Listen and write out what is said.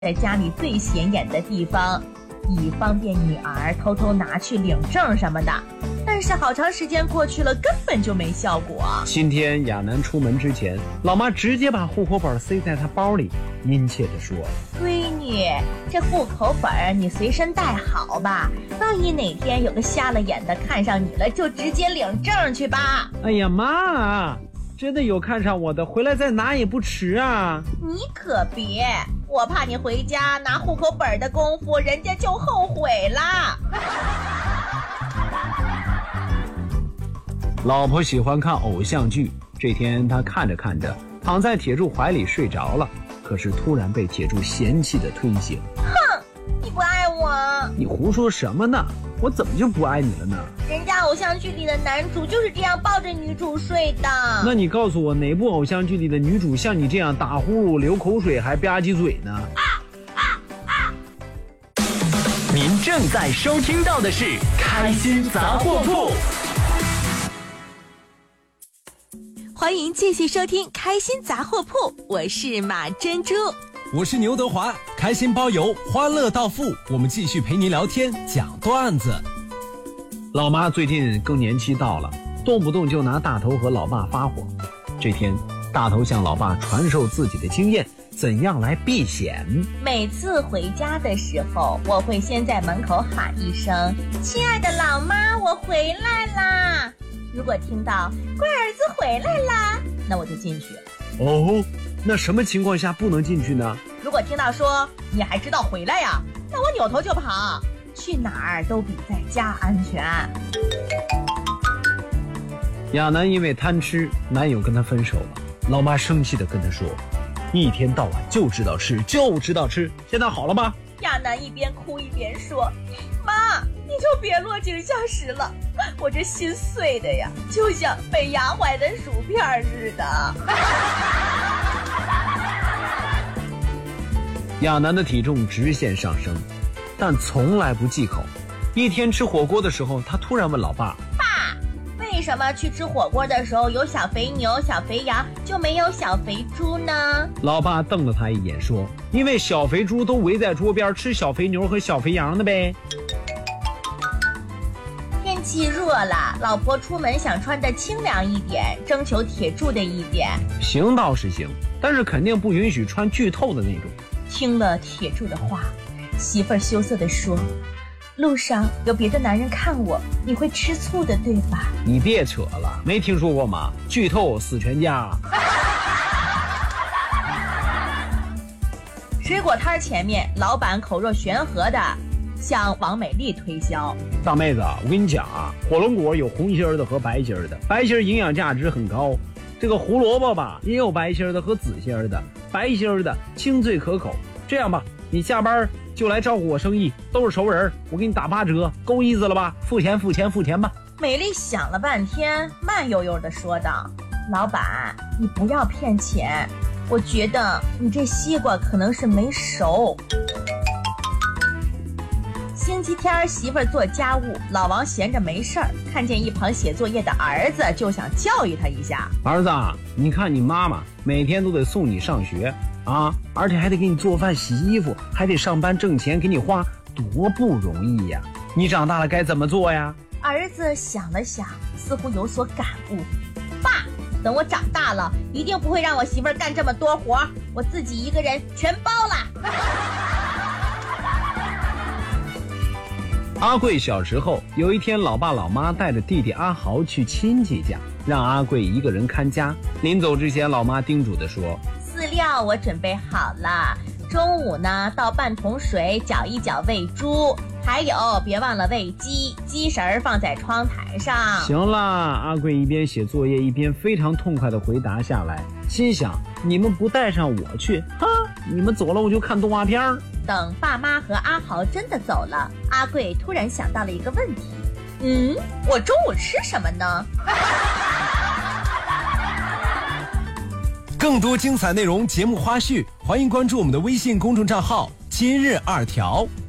在家里最显眼的地方，以方便女儿偷偷拿去领证什么的。但是好长时间过去了，根本就没效果。 今天亚楠出门之前，老妈直接把户口本塞在他包里，殷切地说： 闺女，这户口本你随身带好吧，万一哪天有个瞎了眼的看上你了，就直接领证去吧。 哎呀妈，真的有看上我的，回来再拿也不迟啊。 你可别，我怕你回家拿户口本的功夫，人家就后悔了。 老婆喜欢看偶像剧，这天她看着看着，躺在铁柱怀里睡着了，可是突然被铁柱嫌弃地推醒。 哼，你不爱我？ 你胡说什么呢？我怎么就不爱你了呢？ 人家偶像剧里的男主就是这样抱着女主睡的。 那你告诉我，哪部偶像剧里的女主像你这样打呼噜、流口水还吧唧嘴呢？ 您正在收听到的是开心杂货铺。 欢迎继续收听开心杂货铺，我是马珍珠， 我是牛德华，开心包邮，欢乐到付，我们继续陪您聊天讲段子。 老妈最近更年期到了，动不动就拿大头和老爸发火。这天，大头向老爸传授自己的经验，怎样来避险。 每次回家的时候，我会先在门口喊一声：亲爱的老妈，我回来啦。如果听到乖儿子回来啦，那我就进去。 哦，那什么情况下不能进去呢？ 如果听到说你还知道回来呀，那我扭头就跑，去哪儿都比在家安全。 亚楠因为贪吃，男友跟她分手了，老妈生气地跟她说：一天到晚就知道吃，就知道吃，现在好了吧？ 亚楠一边哭一边说：妈，你就别落井下石了，我这心碎的呀，就像被压坏的薯片似的。 亚楠的体重直线上升，但从来不忌口。一天吃火锅的时候，他突然问老爸： 爸，为什么去吃火锅的时候有小肥牛、小肥羊，就没有小肥猪呢？ 老爸瞪了他一眼说：因为小肥猪都围在桌边吃小肥牛和小肥羊的呗。 天气热了，老婆出门想穿得清凉一点，征求铁柱的意见。 行倒是行，但是肯定不允许穿剧透的那种。 听了铁柱的话，媳妇儿羞涩地说：路上有别的男人看我，你会吃醋的，对吧？ 你别扯了，没听说过吗？剧透死全家。 水果摊前面，老板口若悬河的向王美丽推销： 大妹子，我跟你讲啊，火龙果有红心的和白心的，白心营养价值很高。这个胡萝卜吧，也有白心的和紫心的，白心的清脆可口。这样吧，你下班就来照顾我生意，都是熟人，我给你打8折，够意思了吧？付钱吧。 美丽想了半天，慢悠悠地说道：老板，你不要骗钱，我觉得你这西瓜可能是没熟。星期天媳妇儿做家务，老王闲着没事儿，看见一旁写作业的儿子，就想教育他一下。 儿子，你看你妈妈每天都得送你上学啊，而且还得给你做饭洗衣服，还得上班挣钱给你花，多不容易呀。你长大了该怎么做呀？ 儿子想了想，似乎有所感悟。爸，等我长大了，一定不会让我媳妇儿干这么多活，我自己一个人全包了。 阿贵小时候，有一天老爸老妈带着弟弟阿豪去亲戚家，让阿贵一个人看家。临走之前，老妈叮嘱地说： 饲料我准备好了，中午呢倒半桶水搅一搅喂猪，还有别忘了喂鸡，鸡食儿放在窗台上。 行了，阿贵一边写作业一边非常痛快地回答下来，心想：你们不带上我去，哈，你们走了我就看动画片。 等爸妈和阿豪真的走了，阿贵突然想到了一个问题：我中午吃什么呢？ 更多精彩内容、节目花絮，欢迎关注我们的微信公众账号“今日2条”。